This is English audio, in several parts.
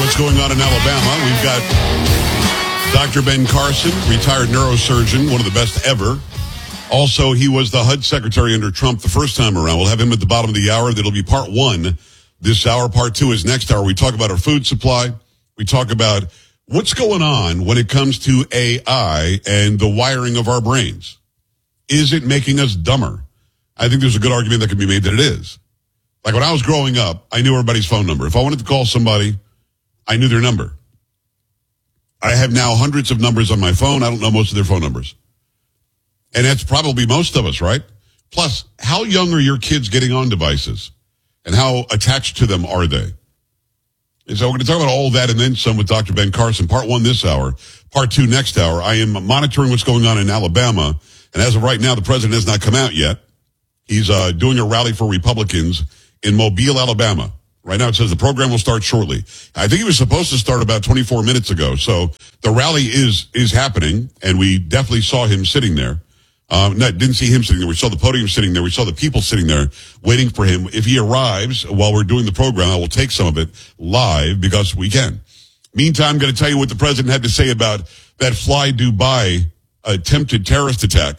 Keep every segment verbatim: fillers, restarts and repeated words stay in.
what's going on in Alabama. We've got Doctor Ben Carson, retired neurosurgeon, one of the best ever. Also, he was the H U D secretary under Trump the first time around. We'll have him at the bottom of the hour. That'll be part one this hour. Part two is next hour. We talk about our food supply. We talk about what's going on when it comes to A I and the wiring of our brains. Is it making us dumber? I think there's a good argument that can be made that it is. Like when I was growing up, I knew everybody's phone number. If I wanted to call somebody, I knew their number. I have now hundreds of numbers on my phone. I don't know most of their phone numbers. And that's probably most of us, right? Plus, how young are your kids getting on devices? And how attached to them are they? And so we're going to talk about all of that and then some with Doctor Ben Carson. Part one this hour. Part two next hour. I am monitoring what's going on in Alabama. And as of right now, the president has not come out yet. He's uh, doing a rally for Republicans in Mobile, Alabama. Right now it says the program will start shortly. I think it was supposed to start about twenty-four minutes ago. So the rally is is happening, and we definitely saw him sitting there. Um, no, didn't see him sitting there. We saw the podium sitting there. We saw the people sitting there waiting for him. If he arrives while we're doing the program, I will take some of it live because we can. Meantime, I'm going to tell you what the president had to say about that Fly Dubai attempted terrorist attack.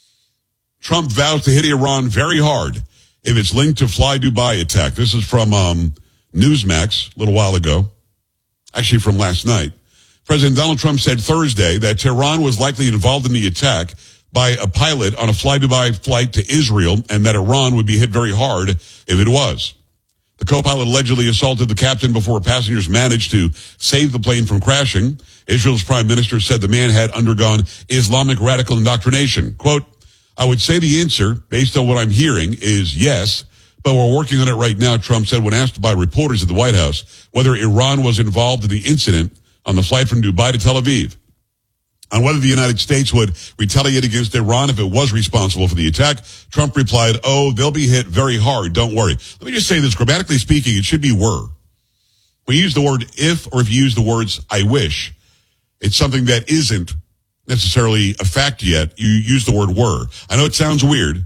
Trump vows to hit Iran very hard if it's linked to Fly Dubai attack. This is from um, Newsmax a little while ago, actually from last night. President Donald Trump said Thursday that Tehran was likely involved in the attack by a pilot on a Fly Dubai flight to Israel and that Iran would be hit very hard if it was. The co-pilot allegedly assaulted the captain before passengers managed to save the plane from crashing. Israel's prime minister said the man had undergone Islamic radical indoctrination. Quote, I would say the answer, based on what I'm hearing, is yes, but we're working on it right now, Trump said when asked by reporters at the White House whether Iran was involved in the incident on the flight from Dubai to Tel Aviv. On whether the United States would retaliate against Iran if it was responsible for the attack, Trump replied, oh, they'll be hit very hard, don't worry. Let me just say this, grammatically speaking, it should be were. When you use the word if or if you use the words I wish, it's something that isn't necessarily a fact yet. You use the word were. I know it sounds weird.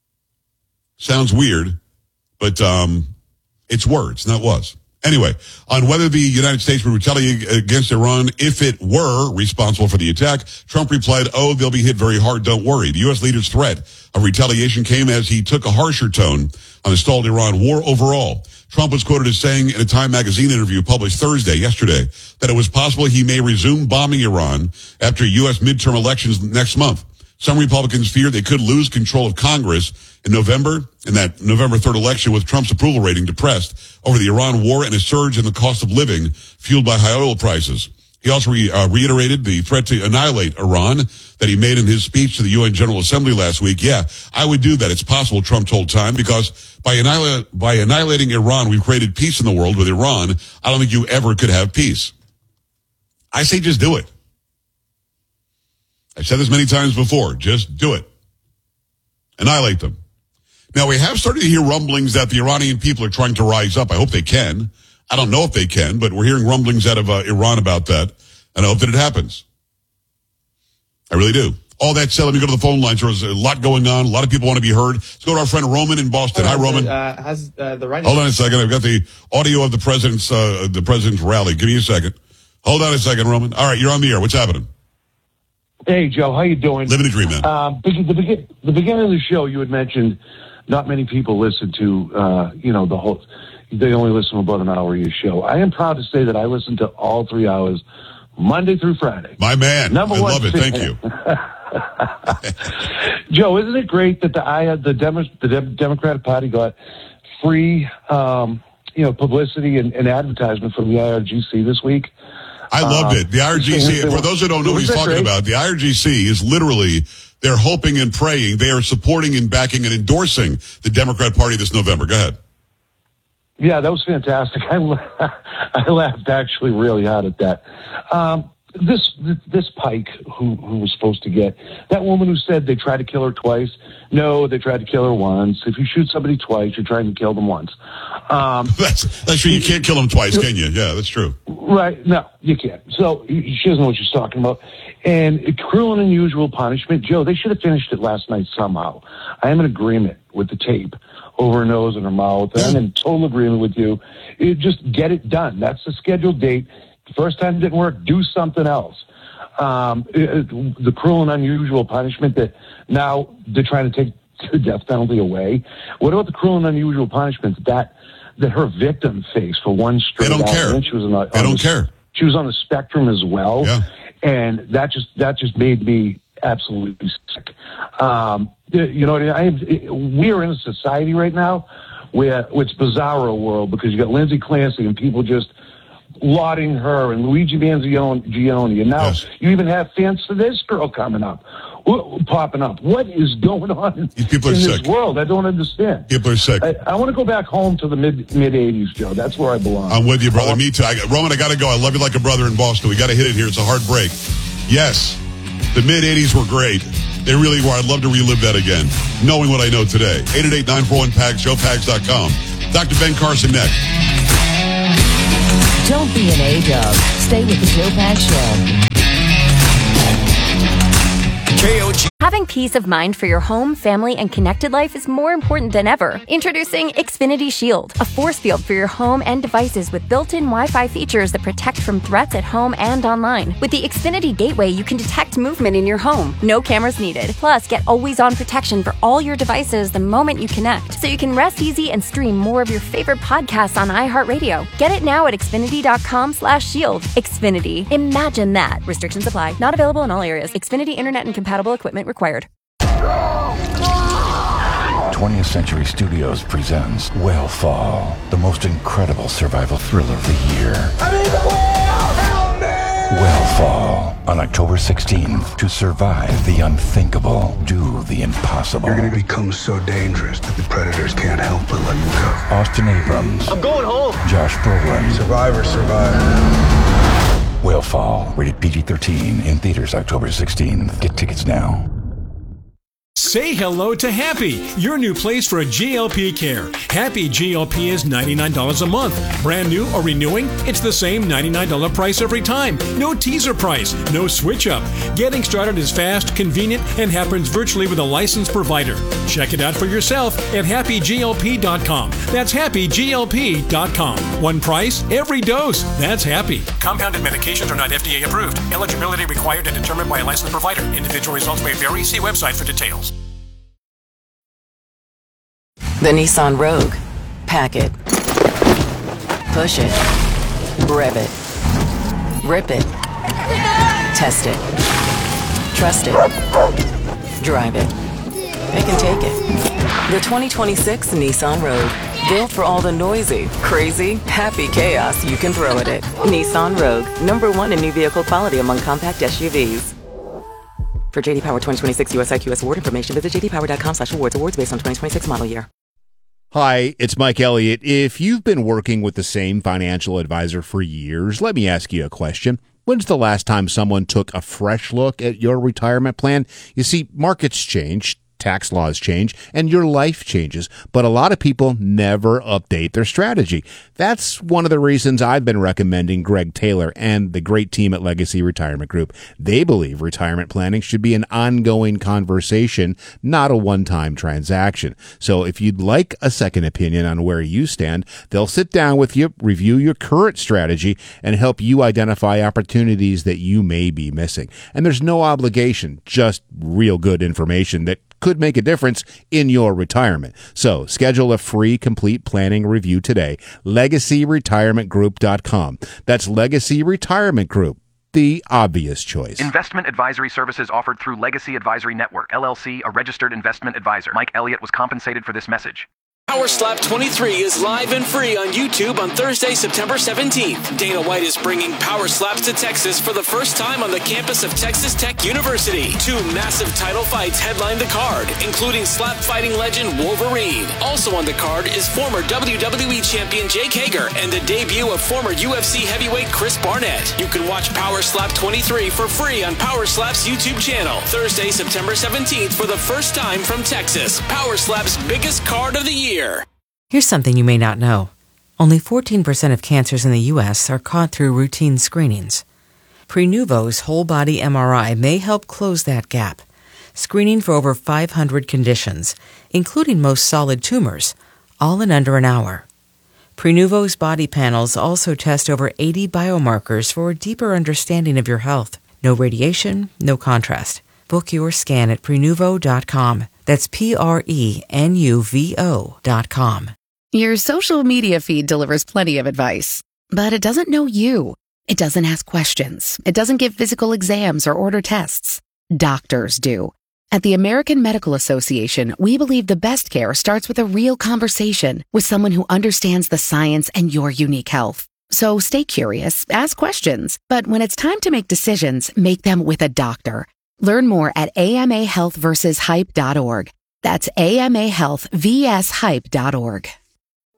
Sounds weird, but um, it's words, not was. Anyway, on whether the United States would retaliate against Iran if it were responsible for the attack, Trump replied, oh, they'll be hit very hard, don't worry. The U S leader's threat of retaliation came as he took a harsher tone on the stalled Iran war overall. Trump was quoted as saying in a Time magazine interview published Thursday, yesterday, that it was possible he may resume bombing Iran after U S midterm elections next month. Some Republicans fear they could lose control of Congress in November, in that November third election, with Trump's approval rating depressed over the Iran war and a surge in the cost of living fueled by high oil prices. He also re, uh, reiterated the threat to annihilate Iran that he made in his speech to the U N General Assembly last week. Yeah, I would do that. It's possible, Trump told Time, because by, annihil- by annihilating Iran, we've created peace in the world. With Iran, I don't think you ever could have peace. I say just do it. I've said this many times before. Just do it. Annihilate them. Now, we have started to hear rumblings that the Iranian people are trying to rise up. I hope they can. I don't know if they can, but we're hearing rumblings out of uh, Iran about that, and I hope that it happens. I really do. All that said, let me go to the phone lines. There's a lot going on. A lot of people want to be heard. Let's go to our friend Roman in Boston. Hi, Roman. Uh, has, uh, the right Hold on a second. I've got the audio of the president's uh, the president's rally. Give me a second. Hold on a second, Roman. All right, you're on the air. What's happening? Hey, Joe. How you doing? Living a dream, man. Um, the, the, begin, the beginning of the show, you had mentioned not many people listen to, uh, you know, the whole, they only listen to about an hour of your show. I am proud to say that I listen to all three hours, Monday through Friday. My man. Number I one love it. Thank you. Joe, isn't it great that the I, the, Demo, the De- Democratic Party got free, um, you know, publicity and, and advertisement from the I R G C this week? I loved um, it. The I R G C, for those who don't know what he's talking great? about, the I R G C is literally, they're hoping and praying. They are supporting and backing and endorsing the Democrat Party this November. Go ahead. Yeah, that was fantastic. I, I laughed actually really hard at that. Um, this this Pike, who who was supposed to get, that woman who said they tried to kill her twice. No, they tried to kill her once. If you shoot somebody twice, you're trying to kill them once. Um, that's that's true. You can't kill them twice, can you? Yeah, that's true. Right. No, you can't. So she doesn't know what she's talking about. And cruel and unusual punishment. Joe, they should have finished it last night somehow. I am in agreement with the tape over her nose and her mouth. And I'm in total agreement with you. It, just get it done. That's the scheduled date. The first time it didn't work, do something else. Um, it, the cruel and unusual punishment that now they're trying to take the death penalty away. What about the cruel and unusual punishment that that her victim faced for one straight They don't accident? care. She was on the, They on don't the, care. She was on the spectrum as well. Yeah. And that just that just made me absolutely sick. Um, you know, I am, we are in a society right now where it's bizarro world because you got Lindsay Clancy and people just lauding her and Luigi Mangione. And now yes. you even have fans for this girl coming up, popping up. What is going on People are in sick. this world? I don't understand. People are sick. I, I want to go back home to the mid mid eighties, Joe. That's where I belong. I'm with you, brother. Me too. I, Roman, I got to go. I love you like a brother in Boston. We got to hit it here. It's a hard break. Yes, the mid eighties were great. They really were. I'd love to relive that again, knowing what I know today. eight eight eight, nine four one, P A G S, joe pags dot com. Doctor Ben Carson next. Don't be an A-dub. Stay with the Joe Pags Show. K O G. Having peace of mind for your home, family, and connected life is more important than ever. Introducing Xfinity Shield, a force field for your home and devices with built-in Wi-Fi features that protect from threats at home and online. With the Xfinity Gateway, you can detect movement in your home. No cameras needed. Plus, get always-on protection for all your devices the moment you connect, so you can rest easy and stream more of your favorite podcasts on iHeartRadio. Get it now at Xfinity.com slash shield. Xfinity. Imagine that. Restrictions apply. Not available in all areas. Xfinity Internet and compatible equipment required. twentieth Century Studios presents Whale the most incredible survival thriller of the year. I'm in the whale! Help me! Whale on October sixteenth. To survive the unthinkable, do the impossible. You're going to become so dangerous that the predators can't help but let you go. Austin Abrams. I'm going home. Josh Brolin. Survivor, survivor. Whale rated P G thirteen in theaters October sixteenth. Get tickets now. Say hello to Happy, your new place for a G L P care. Happy G L P is ninety-nine dollars a month. Brand new or renewing, it's the same ninety-nine dollars price every time. No teaser price, no switch up. Getting started is fast, convenient, and happens virtually with a licensed provider. Check it out for yourself at happy G L P dot com. That's happy G L P dot com. One price, every dose. That's Happy. Compounded medications are not F D A approved. Eligibility required and determined by a licensed provider. Individual results may vary. See website for details. The Nissan Rogue. Pack it. Push it. Rev it. Rip it. Test it. Trust it. Drive it. It can take it. The twenty twenty-six Nissan Rogue. Built for all the noisy, crazy, happy chaos you can throw at it. Nissan Rogue. Number one in new vehicle quality among compact S U Vs. For J D Power twenty twenty-six U S I Q S award information, visit j d power dot com slash awards. Awards based on twenty twenty-six model year. Hi, it's Mike Elliott. If you've been working with the same financial advisor for years, let me ask you a question. When's the last time someone took a fresh look at your retirement plan? You see, markets change, tax laws change, and your life changes, but a lot of people never update their strategy. That's one of the reasons I've been recommending Greg Taylor and the great team at Legacy Retirement Group. They believe retirement planning should be an ongoing conversation, not a one-time transaction. So if you'd like a second opinion on where you stand, they'll sit down with you, review your current strategy, and help you identify opportunities that you may be missing. And there's no obligation, just real good information that could make a difference in your retirement. So schedule a free complete planning review today. legacy retirement group dot com. That's Legacy Retirement Group, the obvious choice. Investment advisory services offered through Legacy Advisory Network, L L C, a registered investment advisor. Mike Elliott was compensated for this message. Power Slap twenty-three is live and free on YouTube on Thursday, September seventeenth. Dana White is bringing Power Slaps to Texas for the first time on the campus of Texas Tech University. Two massive title fights headline the card, including slap fighting legend Wolverine. Also on the card is former W W E champion Jake Hager and the debut of former U F C heavyweight Chris Barnett. You can watch Power Slap twenty-three for free on Power Slap's YouTube channel. Thursday, September seventeenth for the first time from Texas. Power Slap's biggest card of the year. Here's something you may not know. Only fourteen percent of cancers in the U S are caught through routine screenings. Prenuvo's whole-body M R I may help close that gap. Screening for over five hundred conditions, including most solid tumors, all in under an hour. Prenuvo's body panels also test over eighty biomarkers for a deeper understanding of your health. No radiation, no contrast. Book your scan at Prenuvo dot com. That's P R E N U V O dot com. Your social media feed delivers plenty of advice, but it doesn't know you. It doesn't ask questions. It doesn't give physical exams or order tests. Doctors do. At the American Medical Association, we believe the best care starts with a real conversation with someone who understands the science and your unique health. So stay curious, ask questions, but when it's time to make decisions, make them with a doctor. Learn more at A M A health versus hype dot org. That's A M A health vs hype dot org.